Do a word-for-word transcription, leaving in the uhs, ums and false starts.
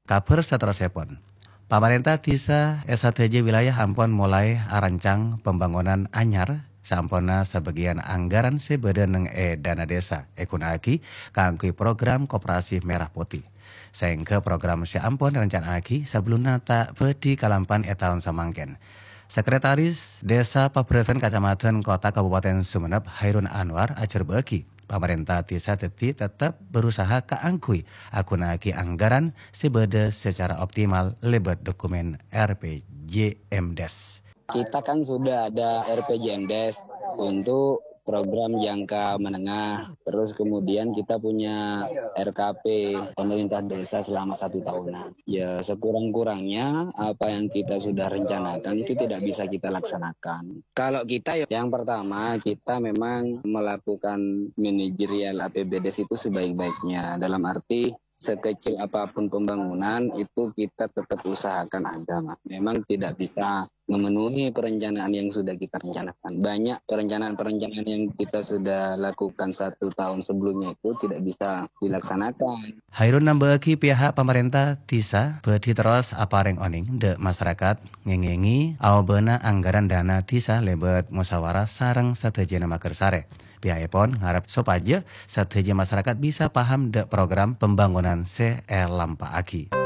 Kaper saterosipun. Pamarentah tisa S H T J wilayah Ampon mulai arancang pembangunan anyar sampurna sebagian anggaran sebeda neng e dana desa ekunaki kangkui program koperasi merah putih. Sehingga program si Ampon rencanaki sebelumnya tak bedi kalampan e tahun samangken. Sekretaris Desa Pabresen Kecamatan Kota Kabupaten Sumeneb Hairun Anwar ajar bagi pemerintah desa teti tetap berusaha keangkui akunaki anggaran sebeda secara optimal lebat dokumen R P J M D E S. Kita kan sudah ada R P J M D E S untuk program jangka menengah. Terus kemudian kita punya R K P pemerintah desa selama satu tahunan. Ya sekurang-kurangnya apa yang kita sudah rencanakan itu tidak bisa kita laksanakan. Kalau kita yang pertama kita memang melakukan manajerial A P B D E S itu sebaik-baiknya. Dalam arti sekecil apapun pembangunan itu kita tetap usahakan ada. Memang tidak bisa memenuhi perencanaan yang sudah kita rencanakan. Banyak perencanaan-perencanaan yang kita sudah lakukan satu tahun sebelumnya itu tidak bisa dilaksanakan. Hairun nambahki pihak pemerintah tisa berdi terus apareng oning de masyarakat ngengengi awbena anggaran dana tisa lebat musyawarah sareng satejana makersare. Pihakipun ngarep sopaja sateja masyarakat bisa paham de program pembangunan se lampaaki.